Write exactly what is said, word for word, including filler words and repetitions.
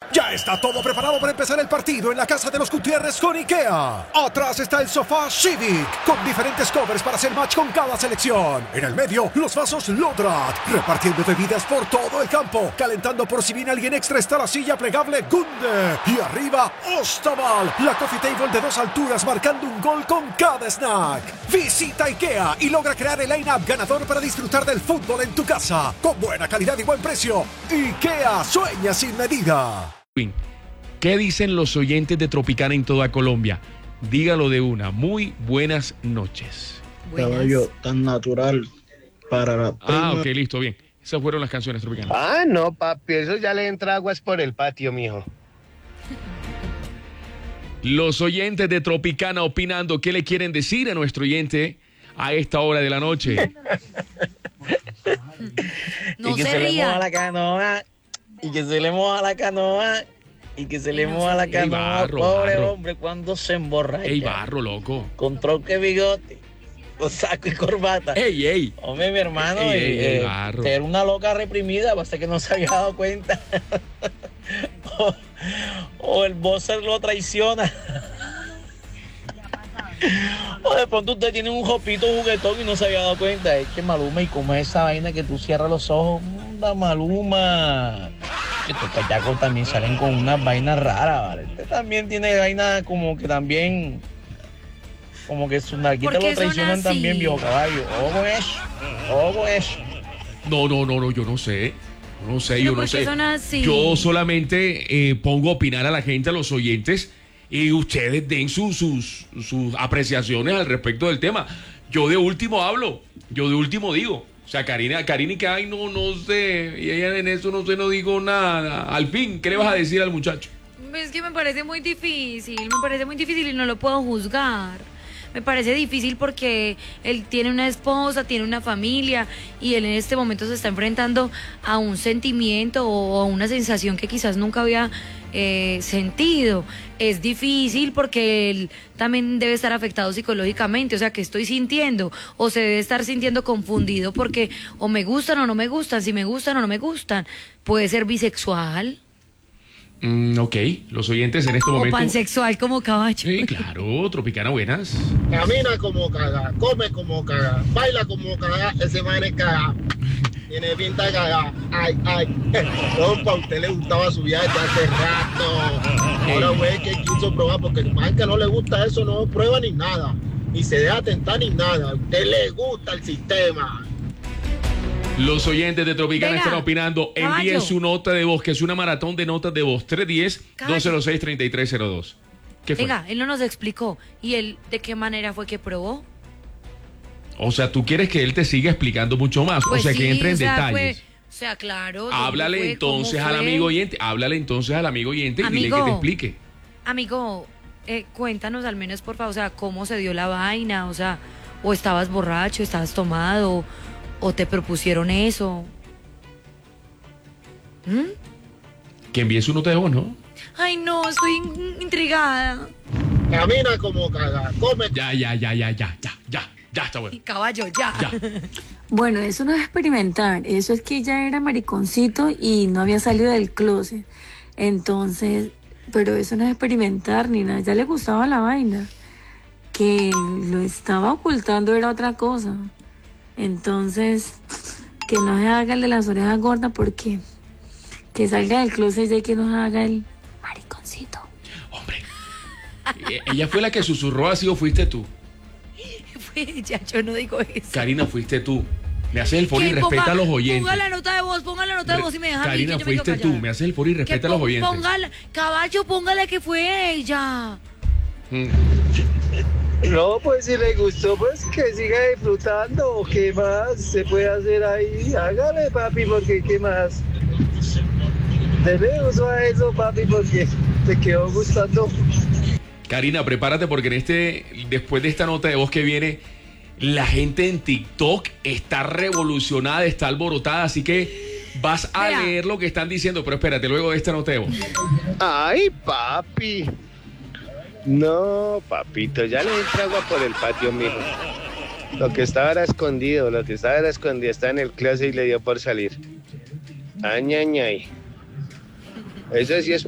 Ya está todo preparado para empezar el partido en la casa de los Gutiérrez con IKEA. Atrás está el sofá Civic, con diferentes covers para hacer match con cada selección. En el medio, los vasos Lodrat, repartiendo bebidas por todo el campo. Calentando por si viene alguien extra está la silla plegable Gunde. Y arriba, Ostaval, la coffee table de dos alturas marcando un gol con cada snack. Visita IKEA y logra crear el line-up ganador para disfrutar del fútbol en tu casa. Con buena calidad y buen precio. IKEA, sueña sin medida. ¿Qué dicen los oyentes de Tropicana en toda Colombia? Dígalo de una. Muy buenas noches. Buenas. Caballo tan natural para la prima. Ah, ok, listo, bien. Esas fueron las canciones tropicanas. Ah, no, papi, eso ya le entra aguas por el patio, mijo. Los oyentes de Tropicana opinando, ¿qué le quieren decir a nuestro oyente a esta hora de la noche? No y que se se le ría. moja la canoa, y que se le moja la canoa, y que se le moja la canoa, barro, pobre barro. hombre, cuando se emborracha. Ey, barro, loco. Con tronco de bigote, con saco y corbata. Ey, ey. Hombre, mi hermano, Ey, eh, ey, ey, eh, barro. era una loca reprimida, basta que no se había dado cuenta. o, o el buzzer lo traiciona. O de pronto usted tiene un jopito juguetón y no se había dado cuenta. Es que Maluma, y como es esa vaina que tú cierras los ojos, anda Maluma. Estos payacos también salen con unas vainas raras, ¿vale? Usted también tiene vainas como que también, como que sus narquitas ¿Por qué lo traicionan son así? también, viejo caballo. Ojo con eso, ojo con eso. No, no, no, no, yo no sé. No sé, ¿Pero yo por no qué sé. son así? Yo solamente eh, pongo a opinar a la gente, a los oyentes, y ustedes den sus, sus, sus apreciaciones al respecto del tema. Yo de último hablo, yo de último digo. O sea, Karina, Karina y que, ay, no, no sé, y ella en eso no sé, no digo nada. Al fin, ¿qué le vas a decir al muchacho? Es que me parece muy difícil, me parece muy difícil y no lo puedo juzgar. Me parece difícil porque él tiene una esposa, tiene una familia y él en este momento se está enfrentando a un sentimiento o a una sensación que quizás nunca había eh, sentido. Es difícil porque él también debe estar afectado psicológicamente, o sea, ¿qué estoy sintiendo? O se debe estar sintiendo confundido porque o me gustan o no me gustan, si me gustan o no me gustan. Puede ser bisexual Mm, ok, los oyentes en este o momento. pansexual como caballo. Sí, claro, Tropicana, buenas. Camina como caga, come como caga, baila como caga, ese man es caga. Tiene pinta de caga. Ay, ay. Compa, a usted le gustaba su viaje desde hace rato. Ahora, güey, que quiso probar, porque el man que no le gusta eso no prueba ni nada. Ni se deja tentar ni nada. A usted le gusta el sistema. Los oyentes de Tropicana Venga, están opinando. Envíen caballo. su nota de voz, que es una maratón de notas de voz. tres uno cero, dos cero seis, tres tres cero dos. ¿Qué fue? Venga, él no nos explicó. ¿Y él de qué manera fue que probó? O sea, tú quieres que él te siga explicando mucho más. Pues o sea, sí, que entre en o sea, detalles. fue- o sea, claro. ¿dónde Háblale fue? ¿Cómo entonces al fue? amigo oyente. Háblale entonces al amigo oyente y dile Amigo. que te explique. Amigo, eh, cuéntanos al menos, por favor, o sea, cómo se dio la vaina, o sea, o estabas borracho, estabas tomado, o te propusieron eso. ¿Mm? Que envíe su nota de voz, ¿no? Ay, no, estoy in- intrigada. Camina como caga, come. Ya, ya, ya, ya, ya, ya, ya. Ya está bueno. Caballo, ya. Ya. Bueno, eso no es experimentar, eso es que ya era mariconcito y no había salido del closet. Entonces, pero eso no es experimentar ni nada, ya le gustaba la vaina. Que lo estaba ocultando era otra cosa. Entonces, que no se haga el de las orejas gordas porque que salga del closet ya que nos haga el mariconcito. Hombre. Eh, Ella fue la que susurró así o fuiste tú. Fue- ya, yo no digo eso. Karina, fuiste tú. Me haces el foro y Que respeta ponga- a los oyentes. Ponga la nota de voz, ponga la nota de voz y me deja a mí, Karina, que yo me fuiste quedo tú. callada. Me haces el foro y Que respeta a los pon- oyentes. Póngala, caballo, póngale que fue ella. Mm. No, pues si le gustó, pues que siga disfrutando. ¿Qué más se puede hacer ahí? Hágale, papi, porque ¿qué más? Dele uso a eso, papi, porque te quedó gustando. Karina, prepárate porque en este, después de esta nota de voz que viene, la gente en TikTok está revolucionada, está alborotada, así que vas a Mira. leer lo que están diciendo, pero espérate, luego de esta nota de voz. Ay, papi. No, papito, ya le entra agua por el patio, mijo. Lo que estaba era escondido, lo que estaba era escondido, está en el closet y le dio por salir. Ay, ay, ay. Eso sí es